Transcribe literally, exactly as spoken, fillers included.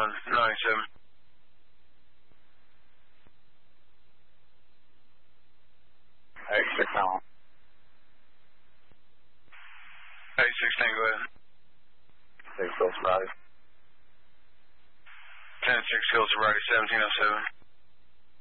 one ninety-seven. eight six nine. eight sixteen, go ahead. six Hills Friday. ten six Hills Friday, seventeen oh seven.